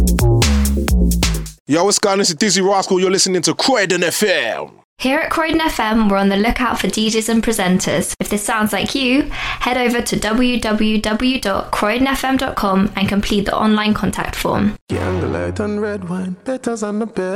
Yo, what's going on? This is Dizzy Rascal. You're listening to Croydon FM. Here at Croydon FM, we're on the lookout for DJs and presenters. If this sounds like you, head over to www.croydonfm.com and complete the online contact form. Young light and red wine, letters on the bed.